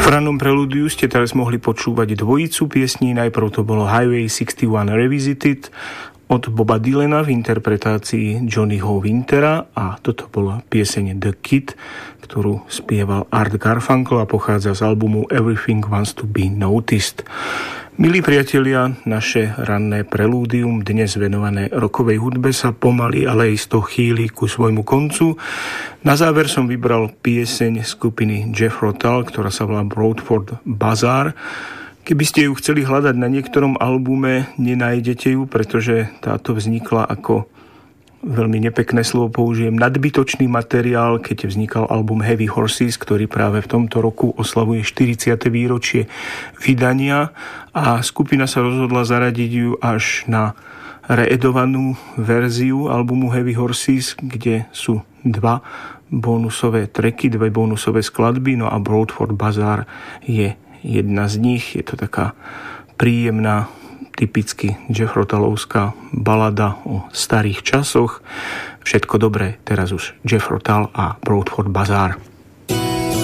V rannom prelúdiu ste teraz mohli počúvať dvojicu piesní. Najprv to bolo Highway 61 Revisited od Boba Dylana v interpretácii Johnnyho Wintera a toto bola pieseň The Kid, ktorú spieval Art Garfunkel a pochádza z albumu Everything Wants to be Noticed. Milí priatelia, naše ranné prelúdium, dnes venované rockovej hudbe, sa pomaly, ale isto chýli ku svojmu koncu. Na záver som vybral pieseň skupiny Jethro Tull, ktorá sa volá Broadford Bazaar. Keby ste ju chceli hľadať na niektorom albume, nenájdete ju, pretože táto vznikla ako, veľmi nepekné slovo použijem, nadbytočný materiál, keď vznikal album Heavy Horses, ktorý práve v tomto roku oslavuje 40. výročie vydania a skupina sa rozhodla zaradiť ju až na reedovanú verziu albumu Heavy Horses, kde sú dva bonusové tracky, dve bonusové skladby, no a Broadford Bazaar je jedna z nich. Je to taká príjemná, typicky Jethro Tullovská balada o starých časoch. Všetko dobré, teraz už Jethro Tull a Broadford Bazaar.